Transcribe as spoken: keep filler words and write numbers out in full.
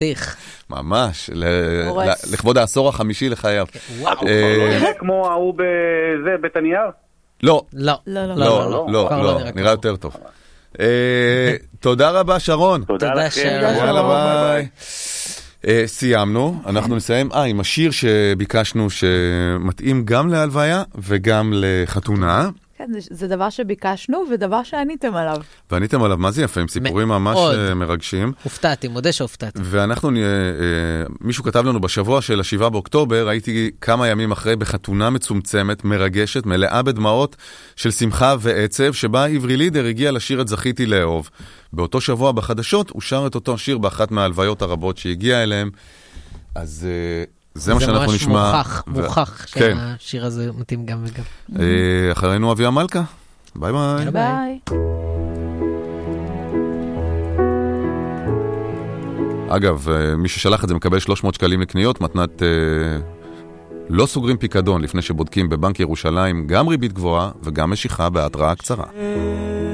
איך? ממש, לכבוד העשור החמישי לחייו. וואו. לא נראה כמו ההוא בזה, בית הנייר? לא. לא. לא, לא, לא, נראה יותר טוב. תודה רבה, שרון. תודה לכם. יאללה, ביי. סיימנו, אנחנו נסיים אה, עם השיר שביקשנו שמתאים גם להלוויה וגם לחתונה. כן, זה דבר שביקשנו ודבר שעניתם עליו. ועניתם עליו, מה זה יפה, עם סיפורים ממש מרגשים. הופתעתי, מודה שהופתעתי. ואנחנו, מישהו כתב לנו בשבוע של השבעה באוקטובר, הייתי כמה ימים אחרי בחתונה מצומצמת, מרגשת, מלאה בדמעות של שמחה ועצב, שבה עברי לידר הגיע לשיר את זכיתי לאהוב. באותו שבוע בחדשות הוא שר את אותו שיר באחת מההלוויות הרבות שהגיע אליהם. אז זה מה שאנחנו נשמע. זה ממש מוכח, מוכח שהשיר הזה מתאים גם וגם. אחרינו אביה מלכה. ביי ביי. ביי. אגב, מי ששלח את זה מקבל שלוש מאות שקלים לקניות, מתנת לא סוגרים פיקדון לפני שבודקים בבנק ירושלים גם ריבית גבוהה וגם משיכה בהתראה קצרה.